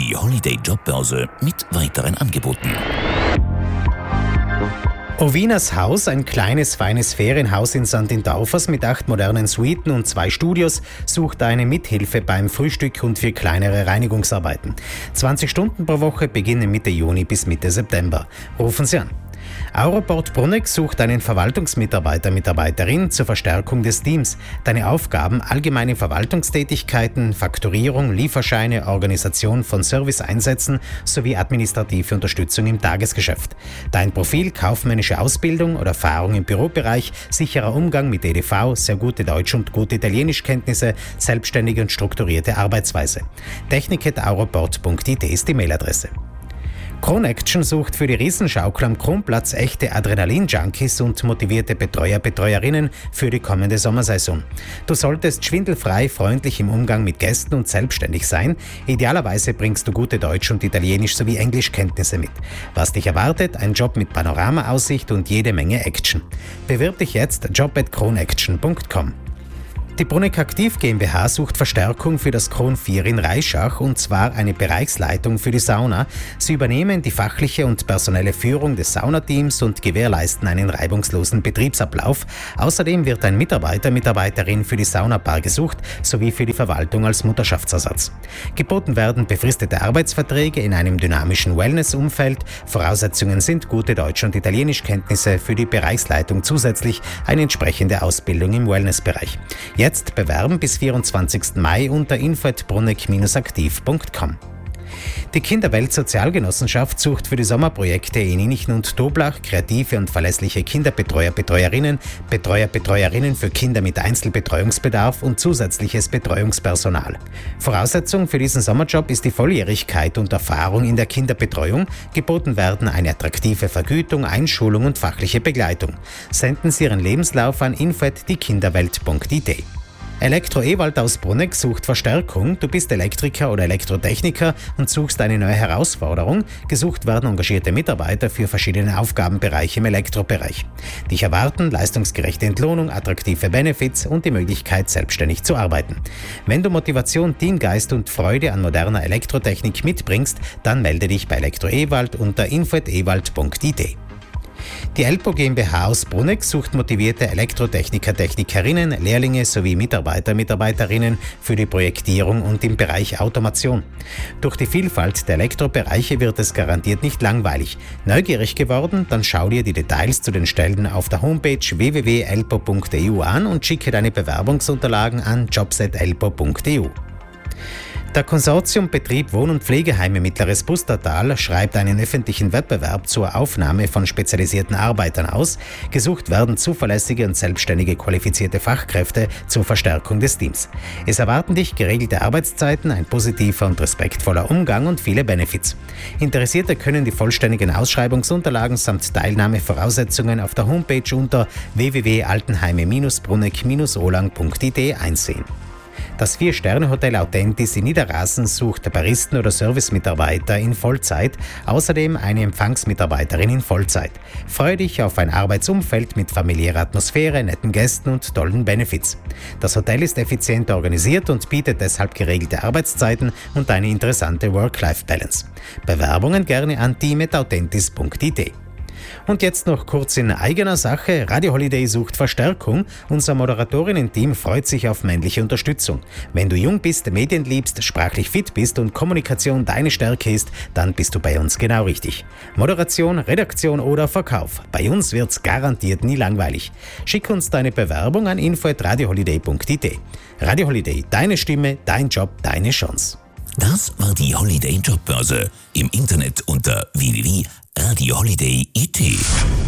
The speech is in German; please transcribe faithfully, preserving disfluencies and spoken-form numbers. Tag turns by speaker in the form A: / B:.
A: Die Holiday Jobbörse mit weiteren Angeboten.
B: Ovinas Haus, ein kleines, feines Ferienhaus in Sankt Indaufers mit acht modernen Suiten und zwei Studios, sucht eine Mithilfe beim Frühstück und für kleinere Reinigungsarbeiten. zwanzig Stunden pro Woche beginnen Mitte Juni bis Mitte September. Rufen Sie an. Auroport Bruneck sucht einen Verwaltungsmitarbeiter, Mitarbeiterin zur Verstärkung des Teams. Deine Aufgaben: allgemeine Verwaltungstätigkeiten, Fakturierung, Lieferscheine, Organisation von Serviceeinsätzen sowie administrative Unterstützung im Tagesgeschäft. Dein Profil: kaufmännische Ausbildung oder Erfahrung im Bürobereich, sicherer Umgang mit E D V, sehr gute Deutsch- und gute Italienischkenntnisse, selbstständige und strukturierte Arbeitsweise. technik at auroport punkt I T ist die Mailadresse. Cronaction sucht für die Riesenschaukel am Kronplatz echte Adrenalin-Junkies und motivierte Betreuer, Betreuerinnen für die kommende Sommersaison. Du solltest schwindelfrei, freundlich im Umgang mit Gästen und selbstständig sein. Idealerweise bringst du gute Deutsch- und Italienisch- sowie Englischkenntnisse mit. Was dich erwartet? Ein Job mit Panoramaaussicht und jede Menge Action. Bewirb dich jetzt, job at cronaction punkt com. Die Bruneck Aktiv GmbH sucht Verstärkung für das Kron vier in Reischach, und zwar eine Bereichsleitung für die Sauna. Sie übernehmen die fachliche und personelle Führung des Saunateams und gewährleisten einen reibungslosen Betriebsablauf. Außerdem wird ein Mitarbeiter, Mitarbeiterin für die Saunabar gesucht, sowie für die Verwaltung als Mutterschaftsersatz. Geboten werden befristete Arbeitsverträge in einem dynamischen Wellness-Umfeld. Voraussetzungen sind gute Deutsch- und Italienischkenntnisse, für die Bereichsleitung zusätzlich eine entsprechende Ausbildung im Wellnessbereich. Jetzt bewerben bis vierundzwanzigsten Mai unter info at bruneck dash aktiv punkt com. Die Kinderwelt-Sozialgenossenschaft sucht für die Sommerprojekte in Innichen und Toblach kreative und verlässliche Kinderbetreuer, Betreuerinnen, Betreuer, Betreuerinnen für Kinder mit Einzelbetreuungsbedarf und zusätzliches Betreuungspersonal. Voraussetzung für diesen Sommerjob ist die Volljährigkeit und Erfahrung in der Kinderbetreuung. Geboten werden eine attraktive Vergütung, Einschulung und fachliche Begleitung. Senden Sie Ihren Lebenslauf an info at die kinderwelt punkt I T. Elektro Ewald aus Bruneck sucht Verstärkung. Du bist Elektriker oder Elektrotechniker und suchst eine neue Herausforderung. Gesucht werden engagierte Mitarbeiter für verschiedene Aufgabenbereiche im Elektrobereich. Dich erwarten leistungsgerechte Entlohnung, attraktive Benefits und die Möglichkeit, selbstständig zu arbeiten. Wenn du Motivation, Teamgeist und Freude an moderner Elektrotechnik mitbringst, dann melde dich bei Elektro Ewald unter info at ewald punkt I T. Die Elpo GmbH aus Bruneck sucht motivierte Elektrotechniker, Technikerinnen, Lehrlinge sowie Mitarbeiter, Mitarbeiterinnen für die Projektierung und im Bereich Automation. Durch die Vielfalt der Elektrobereiche wird es garantiert nicht langweilig. Neugierig geworden? Dann schau dir die Details zu den Stellen auf der Homepage w w w punkt elpo punkt e u an und schicke deine Bewerbungsunterlagen an jobs at elpo punkt e u. Der Konsortiumbetrieb Wohn- und Pflegeheime Mittleres Pustertal schreibt einen öffentlichen Wettbewerb zur Aufnahme von spezialisierten Arbeitern aus. Gesucht werden zuverlässige und selbstständige qualifizierte Fachkräfte zur Verstärkung des Teams. Es erwarten dich geregelte Arbeitszeiten, ein positiver und respektvoller Umgang und viele Benefits. Interessierte können die vollständigen Ausschreibungsunterlagen samt Teilnahmevoraussetzungen auf der Homepage unter w w w punkt altenheime bruneck olang punkt I T einsehen. Das Vier-Sterne-Hotel Authentis in Niederrasen sucht Baristen oder Servicemitarbeiter in Vollzeit, außerdem eine Empfangsmitarbeiterin in Vollzeit. Freue dich auf ein Arbeitsumfeld mit familiärer Atmosphäre, netten Gästen und tollen Benefits. Das Hotel ist effizient organisiert und bietet deshalb geregelte Arbeitszeiten und eine interessante Work-Life-Balance. Bewerbungen gerne an team at authentis punkt I T. Und jetzt noch kurz in eigener Sache. Radio Holiday sucht Verstärkung. Unser Moderatorinnen-Team freut sich auf männliche Unterstützung. Wenn du jung bist, Medien liebst, sprachlich fit bist und Kommunikation deine Stärke ist, dann bist du bei uns genau richtig. Moderation, Redaktion oder Verkauf. Bei uns wird's garantiert nie langweilig. Schick uns deine Bewerbung an info at radio holiday punkt I T. Radio Holiday, deine Stimme, dein Job, deine Chance.
A: Das war die Holiday Jobbörse. Im Internet unter w w w punkt radio holiday punkt I T.